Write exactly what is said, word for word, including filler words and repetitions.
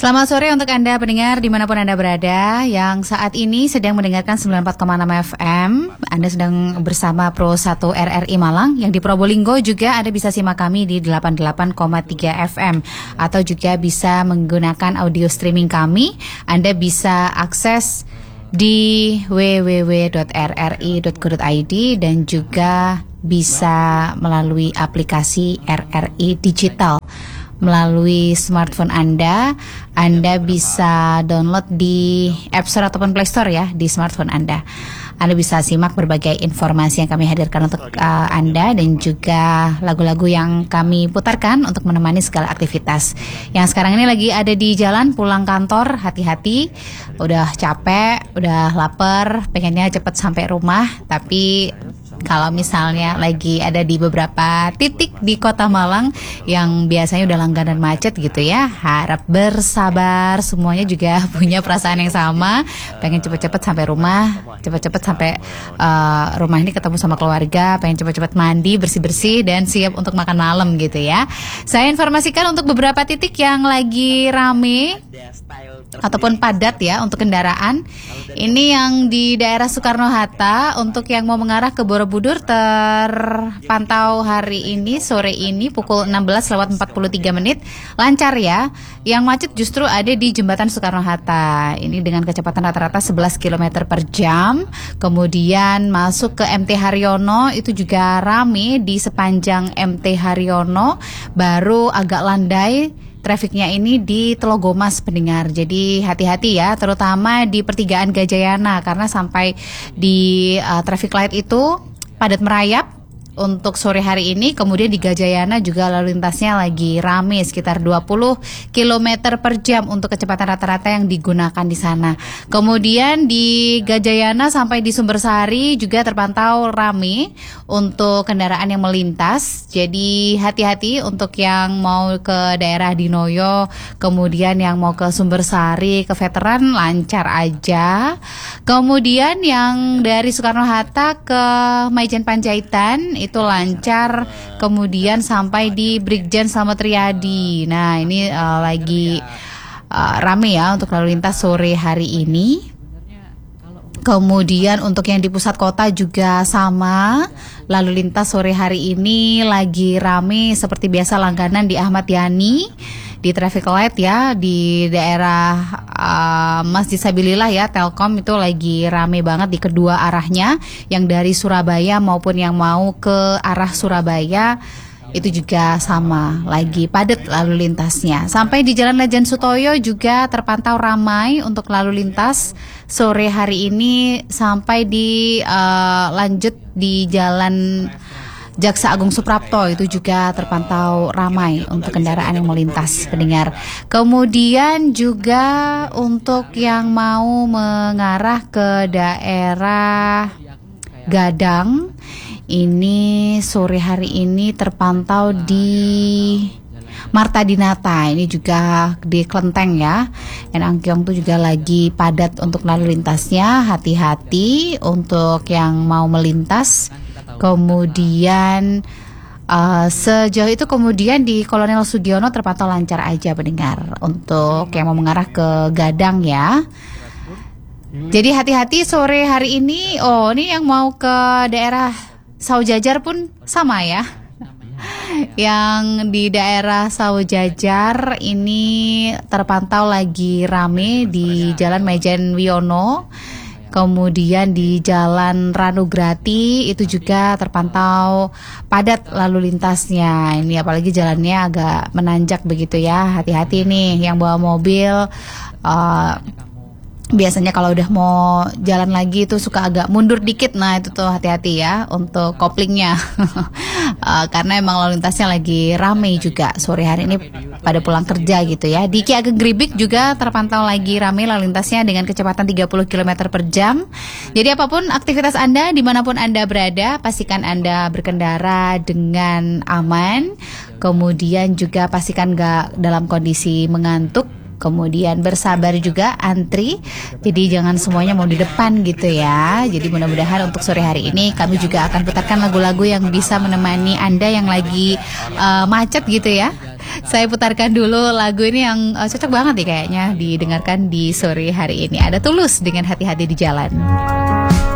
Selamat sore untuk Anda pendengar dimanapun Anda berada yang saat ini sedang mendengarkan sembilan puluh empat koma enam F M. Anda sedang bersama Pro satu R R I Malang. Yang di Probolinggo juga Anda bisa simak kami di delapan puluh delapan koma tiga F M. Atau juga bisa menggunakan audio streaming kami. Anda bisa akses di w w w dot r r i dot co dot i d dan juga bisa melalui aplikasi R R I Digital. Melalui smartphone Anda, Anda bisa download di App Store ataupun Play Store ya, di smartphone Anda. Anda bisa simak berbagai informasi yang kami hadirkan untuk uh, Anda dan juga lagu-lagu yang kami putarkan untuk menemani segala aktivitas. Yang sekarang ini lagi ada di jalan pulang kantor, hati-hati. Udah capek, udah lapar, pengennya cepet sampai rumah, tapi kalau misalnya lagi ada di beberapa titik di Kota Malang yang biasanya udah langganan macet gitu ya, harap bersabar. Semuanya juga punya perasaan yang sama, pengen cepet-cepet sampai rumah, cepet-cepet sampai uh, rumah ini ketemu sama keluarga, pengen cepet-cepet mandi, bersih-bersih dan siap untuk makan malam gitu ya. Saya informasikan untuk beberapa titik yang lagi rame ataupun padat ya untuk kendaraan. Ini yang di daerah Soekarno-Hatta. Untuk yang mau mengarah ke Borobudur terpantau hari ini, sore ini pukul enam belas lewat empat puluh tiga menit lancar ya. Yang macet justru ada di jembatan Soekarno-Hatta. Ini dengan kecepatan rata-rata sebelas kilometer per jam. Kemudian masuk ke M T Haryono itu juga rame di sepanjang M T Haryono. Baru agak landai trafiknya ini di Telogomas pendengar. Jadi hati-hati ya, terutama di pertigaan Gajayana karena sampai di uh, traffic light itu padat merayap untuk sore hari ini. Kemudian di Gajayana juga lalu lintasnya lagi rame sekitar dua puluh kilometer per jam untuk kecepatan rata-rata yang digunakan di sana. Kemudian di Gajayana sampai di Sumbersari juga terpantau rame untuk kendaraan yang melintas. Jadi hati-hati untuk yang mau ke daerah Dinoyo, kemudian yang mau ke Sumbersari, ke Veteran lancar aja. Kemudian yang dari Soekarno-Hatta ke Maijen Panjaitan itu lancar, kemudian sampai di Brigjen Slamet Riyadi. Nah ini uh, lagi uh, rame ya untuk lalu lintas sore hari ini. Kemudian untuk yang di pusat kota juga sama, lalu lintas sore hari ini lagi rame seperti biasa langganan di Ahmad Yani. Di traffic light ya di daerah uh, Masjid Sabilillah ya, Telkom itu lagi rame banget di kedua arahnya, yang dari Surabaya maupun yang mau ke arah Surabaya itu juga sama, lagi padat lalu lintasnya. Sampai di Jalan Lejen Sutoyo juga terpantau ramai untuk lalu lintas sore hari ini, sampai di uh, lanjut di Jalan Jaksa Agung Suprapto itu juga terpantau ramai untuk kendaraan yang melintas pendengar. Kemudian juga untuk yang mau mengarah ke daerah Gadang, ini sore hari ini terpantau di Marta Dinata, ini juga di Klenteng ya. Enangkyong itu juga lagi padat untuk lalu lintasnya, hati-hati untuk yang mau melintas. Kemudian uh, sejauh itu kemudian di Kolonel Sugiono terpantau lancar aja pendengar untuk yang mau mengarah ke Gadang ya. Jadi hati-hati sore hari ini. Oh ini yang mau ke daerah Saujajar pun sama ya. Yang di daerah Saujajar ini terpantau lagi rame di Jalan Maijen Wiono. Kemudian di Jalan Ranugrati itu juga terpantau padat lalu lintasnya. Ini apalagi jalannya agak menanjak begitu ya. Hati-hati nih yang bawa mobil. Uh, biasanya kalau udah mau jalan lagi itu suka agak mundur dikit. Nah itu tuh hati-hati ya untuk koplingnya. uh, Karena emang lalu lintasnya lagi rame juga sore hari ini pada pulang kerja gitu ya. Di Ki Ageng Gribik juga terpantau lagi rame lalu lintasnya dengan kecepatan tiga puluh kilometer per jam. Jadi apapun aktivitas Anda, dimanapun Anda berada, pastikan Anda berkendara dengan aman. Kemudian juga pastikan gak dalam kondisi mengantuk. Kemudian bersabar juga antri. Jadi jangan semuanya mau di depan gitu ya. Jadi mudah-mudahan untuk sore hari ini kami juga akan putarkan lagu-lagu yang bisa menemani Anda yang lagi uh, macet gitu ya. Saya putarkan dulu lagu ini yang uh, cocok banget nih kayaknya didengarkan di sore hari ini. Ada Tulus dengan Hati-Hati di Jalan.